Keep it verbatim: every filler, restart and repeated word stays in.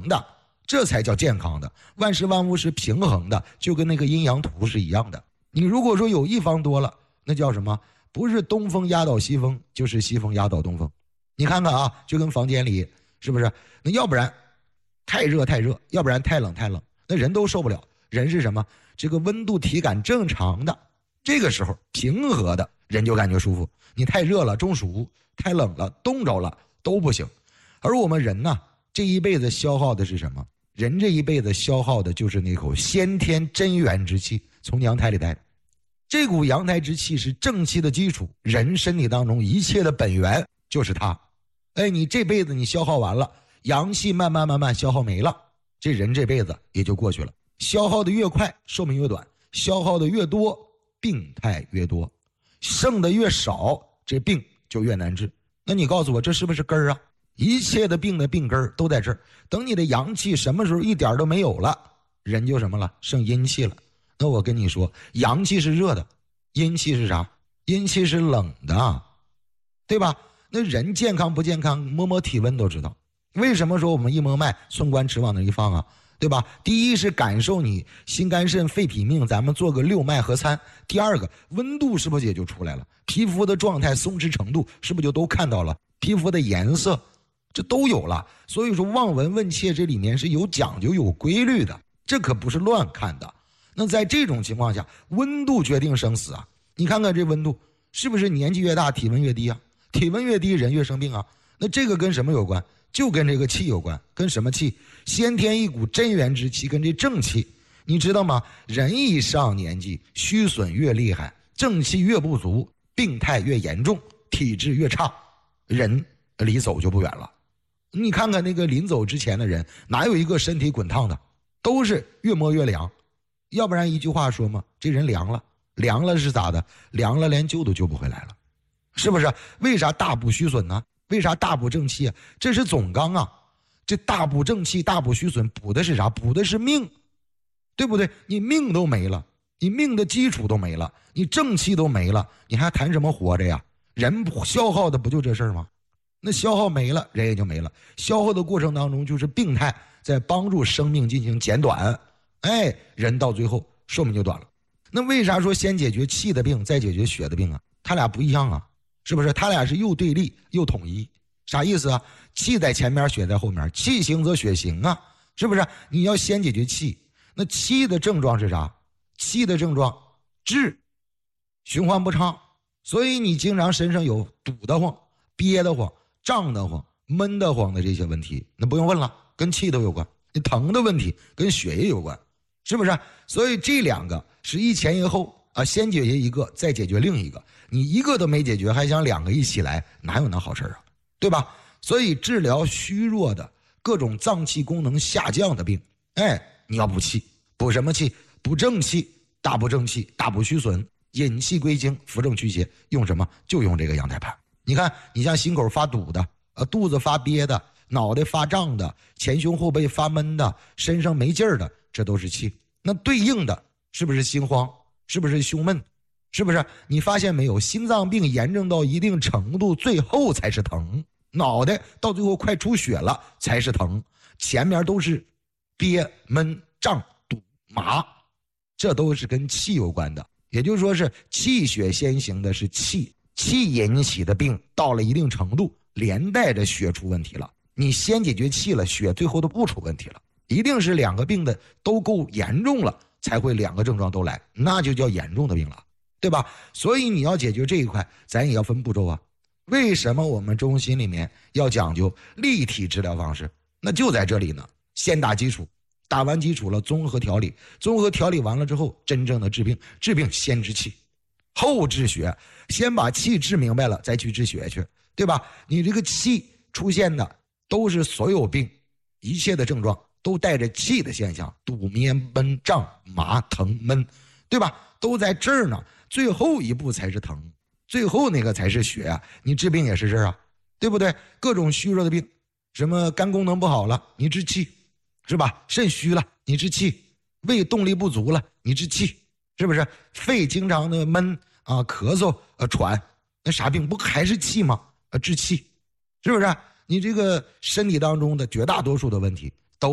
衡的，这才叫健康的。万事万物是平衡的，就跟那个阴阳图是一样的。你如果说有一方多了，那叫什么？不是东风压倒西风，就是西风压倒东风。你看看啊，就跟房间里是不是？那要不然太热太热，要不然太冷太冷，那人都受不了。人是什么？这个温度体感正常的，这个时候平和的人就感觉舒服。你太热了中暑，太冷了冻着了都不行。而我们人呢，这一辈子消耗的是什么？人这一辈子消耗的就是那口先天真元之气，从娘胎里带的。这股阳胎之气是正气的基础，人身体当中一切的本源就是它。哎，你这辈子你消耗完了，阳气慢慢慢慢消耗没了，这人这辈子也就过去了。消耗的越快，寿命越短；消耗的越多，病态越多；剩的越少，这病就越难治。那你告诉我，这是不是根儿啊？一切的病的病根儿都在这儿。等你的阳气什么时候一点都没有了，人就什么了？剩阴气了。那我跟你说，阳气是热的，阴气是啥？阴气是冷的，对吧？那人健康不健康，摸摸体温都知道。为什么说我们一摸脉，寸关尺往那一放啊？对吧？第一是感受你心肝肾肺脾命，咱们做个六脉合参。第二个，温度是不是也就出来了？皮肤的状态、松弛程度是不是就都看到了？皮肤的颜色，这都有了。所以说望闻问切这里面是有讲究、有规律的，这可不是乱看的。那在这种情况下，温度决定生死啊！你看看这温度，是不是年纪越大体温越低啊？体温越低人越生病啊。那这个跟什么有关？就跟这个气有关。跟什么气？先天一股真元之气，跟这正气。你知道吗？人一上年纪，虚损越厉害，正气越不足，病态越严重，体质越差，人离走就不远了。你看看那个临走之前的人，哪有一个身体滚烫的？都是越摸越凉。要不然一句话说嘛，这人凉了，凉了是咋的？凉了连救都救不回来了，是不是？为啥大补虚损呢？为啥大补正气啊？这是总纲啊！这大补正气、大补虚损，补的是啥？补的是命，对不对？你命都没了，你命的基础都没了，你正气都没了，你还谈什么活着呀？人消耗的不就这事儿吗？那消耗没了，人也就没了。消耗的过程当中，就是病态在帮助生命进行减短。哎，人到最后寿命就短了。那为啥说先解决气的病，再解决血的病啊？他俩不一样啊，是不是？他俩是又对立又统一。啥意思啊？气在前面，血在后面，气行则血行啊，是不是？你要先解决气，那气的症状是啥？气的症状滞，循环不畅，所以你经常身上有堵得慌、憋得慌、胀得慌、闷得慌的这些问题，那不用问了，跟气都有关。你疼的问题跟血液有关，是不是？所以这两个是一前一后啊，先解决一个，再解决另一个。你一个都没解决，还想两个一起来，哪有那好事啊？对吧？所以治疗虚弱的各种脏器功能下降的病，哎，你要补气，补什么气？补正气，大补正气，大补虚损，引气归经，扶正祛邪。用什么？就用这个阳台盘。你看，你像心口发堵的，呃，肚子发憋的，脑袋发胀的，前胸后背发闷的，身上没劲儿的，这都是气。那对应的是不是心慌？是不是胸闷？是不是？你发现没有？心脏病严重到一定程度，最后才是疼。脑袋到最后快出血了才是疼，前面都是憋闷胀堵麻，这都是跟气有关的。也就是说是气血先行的是气，气引起的病到了一定程度，连带着血出问题了。你先解决气了，血最后都不出问题了。一定是两个病的都够严重了，才会两个症状都来，那就叫严重的病了，对吧？所以你要解决这一块，咱也要分步骤啊。为什么我们中心里面要讲究立体治疗方式？那就在这里呢，先打基础，打完基础了，综合调理，综合调理完了之后，真正的治病，治病先治气，后治血，先把气治明白了，再去治血去，对吧？你这个气出现的都是所有病，一切的症状都带着气的现象，堵憋闷胀麻疼闷，对吧？都在这儿呢，最后一步才是疼，最后那个才是血啊！你治病也是这儿啊，对不对？各种虚弱的病，什么肝功能不好了，你治气，是吧？肾虚了，你治气；胃动力不足了，你治气，是不是？肺经常的闷啊、咳嗽、啊喘，那啥病不还是气吗？啊，治气，是不是？你这个身体当中的绝大多数的问题，